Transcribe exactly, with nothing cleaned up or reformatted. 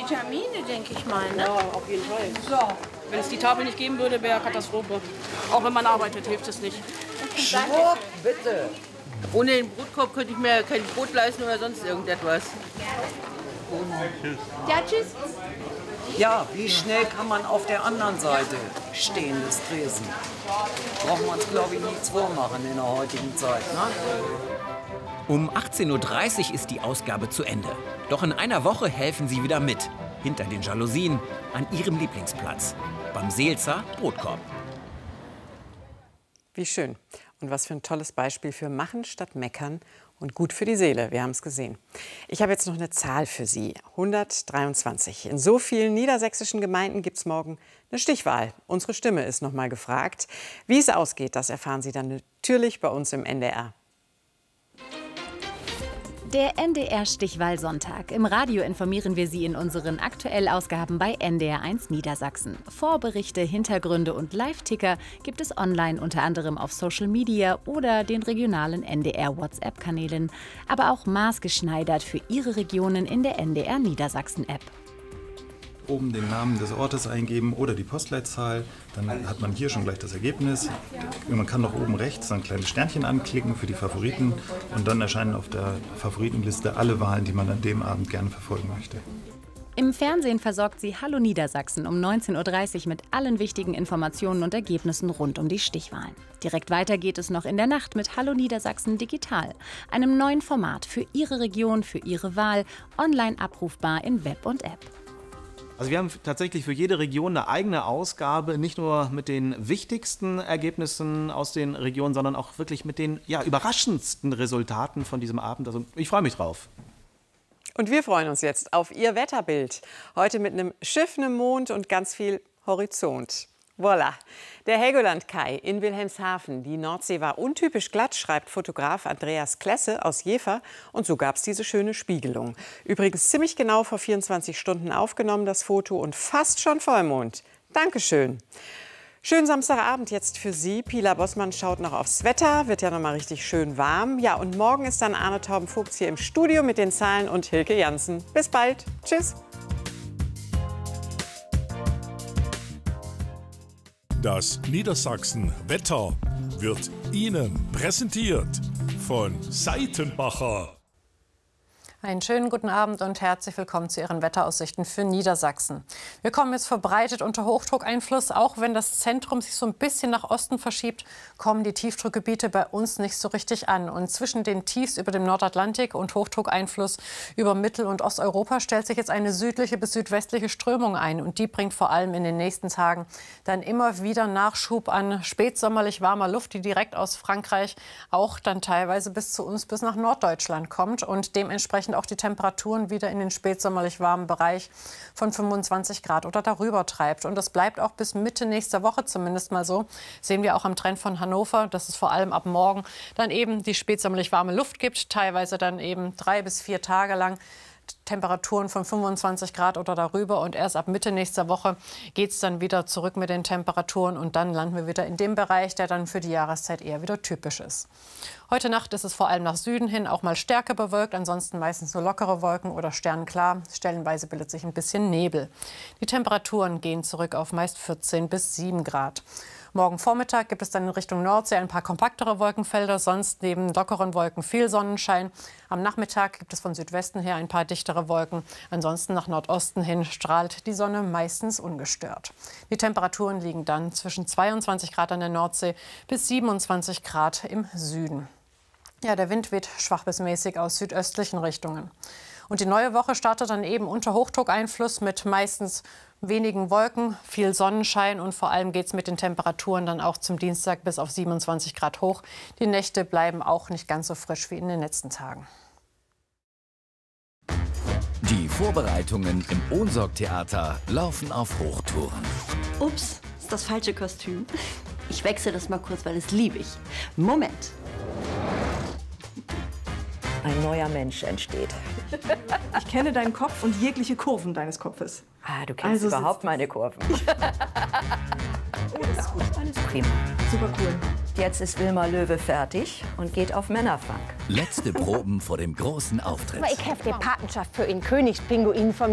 Vitamine, denke ich mal. Ne? Ja, auf jeden Fall. So. Wenn es die Tafel nicht geben würde, wäre Katastrophe. Auch wenn man arbeitet, hilft es nicht. Schwupp, bitte. Ohne den Brotkorb könnte ich mir kein Brot leisten oder sonst irgendetwas. Ja, tschüss. Ja, wie schnell kann man auf der anderen Seite stehen des Tresen? Braucht man uns, glaube ich, nichts vormachen in der heutigen Zeit. Ne? Um achtzehn Uhr dreißig ist die Ausgabe zu Ende. Doch in einer Woche helfen sie wieder mit. Hinter den Jalousien, an ihrem Lieblingsplatz. Beim Seelzer Brotkorb. Wie schön. Und was für ein tolles Beispiel für Machen statt Meckern und gut für die Seele. Wir haben es gesehen. Ich habe jetzt noch eine Zahl für Sie. hundertdreiundzwanzig. In so vielen niedersächsischen Gemeinden gibt es morgen eine Stichwahl. Unsere Stimme ist noch mal gefragt. Wie es ausgeht, das erfahren Sie dann natürlich bei uns im N D R. Der N D R-Stichwahlsonntag. Im Radio informieren wir Sie in unseren Aktuellausgaben bei N D R eins Niedersachsen. Vorberichte, Hintergründe und Live-Ticker gibt es online, unter anderem auf Social Media oder den regionalen N D R-WhatsApp-Kanälen. Aber auch maßgeschneidert für Ihre Regionen in der N D R-Niedersachsen-App. Oben den Namen des Ortes eingeben oder die Postleitzahl, dann hat man hier schon gleich das Ergebnis. Man kann noch oben rechts ein kleines Sternchen anklicken für die Favoriten und dann erscheinen auf der Favoritenliste alle Wahlen, die man an dem Abend gerne verfolgen möchte. Im Fernsehen versorgt Sie Hallo Niedersachsen um neunzehn Uhr dreißig mit allen wichtigen Informationen und Ergebnissen rund um die Stichwahlen. Direkt weiter geht es noch in der Nacht mit Hallo Niedersachsen Digital, einem neuen Format für Ihre Region, für Ihre Wahl, online abrufbar in Web und App. Also wir haben tatsächlich für jede Region eine eigene Ausgabe, nicht nur mit den wichtigsten Ergebnissen aus den Regionen, sondern auch wirklich mit den ja, überraschendsten Resultaten von diesem Abend. Also ich freue mich drauf. Und wir freuen uns jetzt auf Ihr Wetterbild. Heute mit einem Schiff, einem Mond und ganz viel Horizont. Voilà, der Helgoland-Kai in Wilhelmshaven. Die Nordsee war untypisch glatt, schreibt Fotograf Andreas Klesse aus Jever. Und so gab es diese schöne Spiegelung. Übrigens ziemlich genau vor vierundzwanzig Stunden aufgenommen, das Foto, und fast schon Vollmond. Dankeschön. Schönen Samstagabend jetzt für Sie. Pila Bossmann schaut noch aufs Wetter, wird ja noch mal richtig schön warm. Ja, und morgen ist dann Arne Tauben-Vogts hier im Studio mit den Zahlen und Hilke Jansen. Bis bald. Tschüss. Das Niedersachsen-Wetter wird Ihnen präsentiert von Seitenbacher. Einen schönen guten Abend und herzlich willkommen zu Ihren Wetteraussichten für Niedersachsen. Wir kommen jetzt verbreitet unter Hochdruckeinfluss. Auch wenn das Zentrum sich so ein bisschen nach Osten verschiebt, kommen die Tiefdruckgebiete bei uns nicht so richtig an. Und zwischen den Tiefs über dem Nordatlantik und Hochdruckeinfluss über Mittel- und Osteuropa stellt sich jetzt eine südliche bis südwestliche Strömung ein. Und die bringt vor allem in den nächsten Tagen dann immer wieder Nachschub an spätsommerlich warmer Luft, die direkt aus Frankreich auch dann teilweise bis zu uns, bis nach Norddeutschland kommt. Und dementsprechend auch die Temperaturen wieder in den spätsommerlich warmen Bereich von fünfundzwanzig Grad oder darüber treibt. Und das bleibt auch bis Mitte nächster Woche zumindest mal so. Sehen wir auch am Trend von Hannover, dass es vor allem ab morgen dann eben die spätsommerlich warme Luft gibt. Teilweise dann eben drei bis vier Tage lang Temperaturen von fünfundzwanzig Grad oder darüber. Und erst ab Mitte nächster Woche geht es dann wieder zurück mit den Temperaturen. Und dann landen wir wieder in dem Bereich, der dann für die Jahreszeit eher wieder typisch ist. Heute Nacht ist es vor allem nach Süden hin auch mal stärker bewölkt. Ansonsten meistens nur lockere Wolken oder sternklar. Stellenweise bildet sich ein bisschen Nebel. Die Temperaturen gehen zurück auf meist vierzehn bis sieben Grad. Morgen Vormittag gibt es dann in Richtung Nordsee ein paar kompaktere Wolkenfelder, sonst neben lockeren Wolken viel Sonnenschein. Am Nachmittag gibt es von Südwesten her ein paar dichtere Wolken. Ansonsten nach Nordosten hin strahlt die Sonne meistens ungestört. Die Temperaturen liegen dann zwischen zweiundzwanzig Grad an der Nordsee bis siebenundzwanzig Grad im Süden. Ja, der Wind weht schwach bis mäßig aus südöstlichen Richtungen. Und die neue Woche startet dann eben unter Hochdruckeinfluss mit meistens wenigen Wolken, viel Sonnenschein und vor allem geht es mit den Temperaturen dann auch zum Dienstag bis auf siebenundzwanzig Grad hoch. Die Nächte bleiben auch nicht ganz so frisch wie in den letzten Tagen. Die Vorbereitungen im Ohnsorg-Theater laufen auf Hochtouren. Ups, ist das falsche Kostüm. Ich wechsle das mal kurz, weil das liebe ich. Moment. Ein neuer Mensch entsteht. Ich kenne deinen Kopf und jegliche Kurven deines Kopfes. Ah, du kennst also überhaupt meine Kurven. Oh, das ist gut. Alles prima. Super cool. Jetzt ist Wilma Löwe fertig und geht auf Männerfunk. Letzte Proben vor dem großen Auftritt. Ich habe die Patenschaft für den Königspinguin von